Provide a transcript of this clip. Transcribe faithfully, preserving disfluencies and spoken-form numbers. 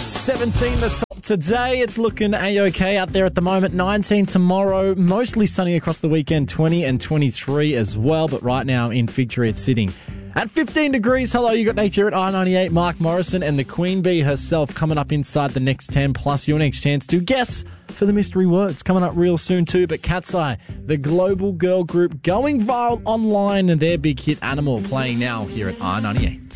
seventeen, that's up today. It's looking A-OK out there at the moment. nineteen tomorrow, mostly sunny across the weekend. twenty and twenty-three as well, but right now in Figtree it's sitting at fifteen degrees. Hello, you got Nate here at I ninety-eight. Mark Morrison and the Queen Bee herself coming up inside the next ten, plus your next chance to guess for the mystery words coming up real soon too. But Cat's Eye, the global girl group going viral online, and their big hit Animal playing now here at I ninety-eight.